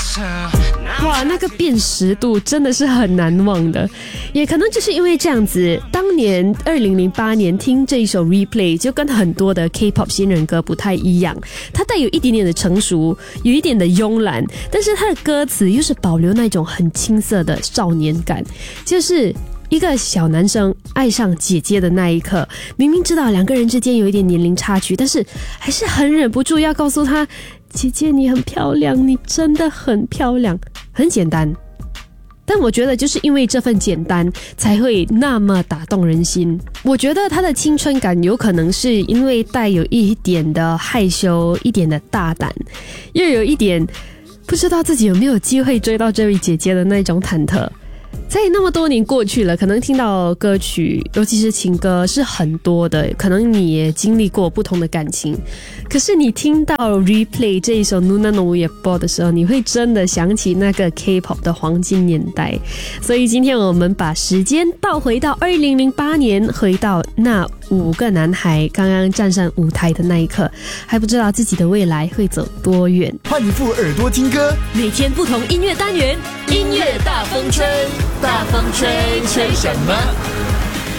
哇，那个辨识度真的是很难忘的，也可能就是因为这样子，当年2008年听这一首 Replay 就跟很多的 K-pop 新人歌不太一样，它带有一点点的成熟，有一点的慵懒，但是它的歌词又是保留那种很青涩的少年感，就是一个小男生爱上姐姐的那一刻，明明知道两个人之间有一点年龄差距，但是还是很忍不住要告诉她，姐姐你很漂亮，你真的很漂亮。很简单，但我觉得就是因为这份简单才会那么打动人心。我觉得他的青春感有可能是因为带有一点的害羞，一点的大胆，又有一点不知道自己有没有机会追到这位姐姐的那种忐忑。在那么多年过去了，可能听到歌曲，尤其是情歌是很多的，可能你也经历过不同的感情，可是你听到 Replay 这一首 Nuna no Yepo 的时候，你会真的想起那个 K-pop 的黄金年代。所以今天我们把时间倒回到2008年，回到那5个男孩刚刚站上舞台的那一刻，还不知道自己的未来会走多远。 换一副耳朵听歌， 每天不同音乐单元，音乐大风吹，大风吹，吹什么？